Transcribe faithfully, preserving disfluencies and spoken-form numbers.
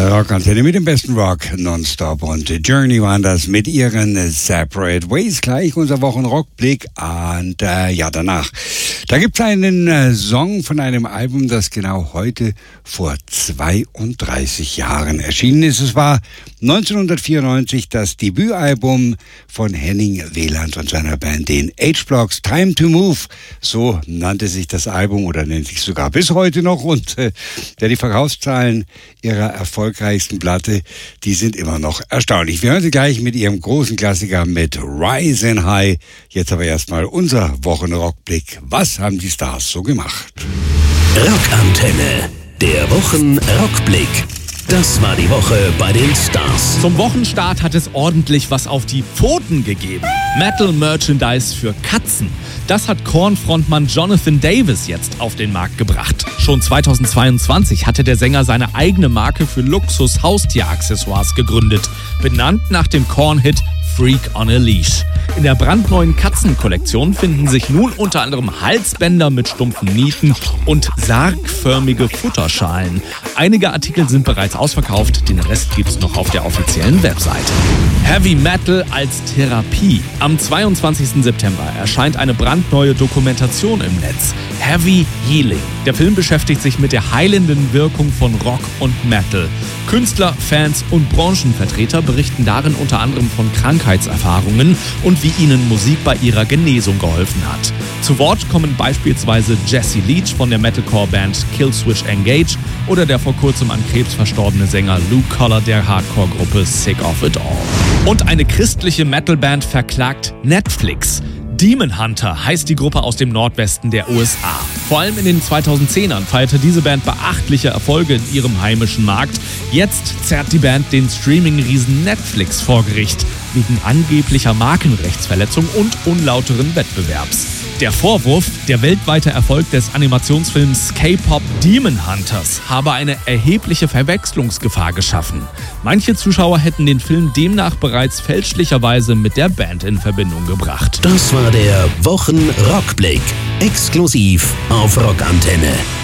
Rockantenne mit dem besten Rock nonstop und Journey waren das mit ihren Separate Ways. Gleich unser Wochenrockblick und äh, ja danach. Da gibt's einen äh, Song von einem Album, das genau heute vor zweiunddreißig Jahren erschienen ist. Es war neunzehnhundertvierundneunzig das Debütalbum von Henning Wieland und seiner Band, den H-Blocks. Time to Move, so nannte sich das Album oder nennt sich sogar bis heute noch. Und äh, ja, die Verkaufszahlen ihrer erfolgreichsten Platte, die sind immer noch erstaunlich. Wir hören sie gleich mit ihrem großen Klassiker mit Rising High. Jetzt aber erstmal unser Wochenrockblick. Was haben die Stars so gemacht? Rockantenne, der Wochenrockblick. Das war die Woche bei den Stars. Zum Wochenstart hat es ordentlich was auf die Pfoten gegeben. Metal-Merchandise für Katzen. Das hat Korn-Frontmann Jonathan Davis jetzt auf den Markt gebracht. Schon zweitausendzweiundzwanzig hatte der Sänger seine eigene Marke für Luxus-Haustier-Accessoires gegründet, benannt nach dem Korn-Hit Freak on a Leash. In der brandneuen Katzenkollektion finden sich nun unter anderem Halsbänder mit stumpfen Nieten und sargförmige Futterschalen. Einige Artikel sind bereits ausverkauft, den Rest gibt's noch auf der offiziellen Webseite. Heavy Metal als Therapie. Am zweiundzwanzigsten September erscheint eine brandneue Dokumentation im Netz. Heavy Healing. Der Film beschäftigt sich mit der heilenden Wirkung von Rock und Metal. Künstler, Fans und Branchenvertreter berichten darin unter anderem von Krankheitserfahrungen und wie ihnen Musik bei ihrer Genesung geholfen hat. Zu Wort kommen beispielsweise Jesse Leach von der Metalcore-Band Killswitch Engage oder der vor kurzem an Krebs verstorbene Sänger Luke Collar der Hardcore-Gruppe Sick of It All. Und eine christliche Metalband verklagt Netflix. Demon Hunter heißt die Gruppe aus dem Nordwesten der U S A. Vor allem in den zweitausendzehnern feierte diese Band beachtliche Erfolge in ihrem heimischen Markt. Jetzt zerrt die Band den Streaming-Riesen Netflix vor Gericht wegen angeblicher Markenrechtsverletzung und unlauteren Wettbewerbs. Der Vorwurf, der weltweite Erfolg des Animationsfilms K-Pop Demon Hunters habe eine erhebliche Verwechslungsgefahr geschaffen. Manche Zuschauer hätten den Film demnach bereits fälschlicherweise mit der Band in Verbindung gebracht. Das war der Wochenrockblick, exklusiv auf Rockantenne.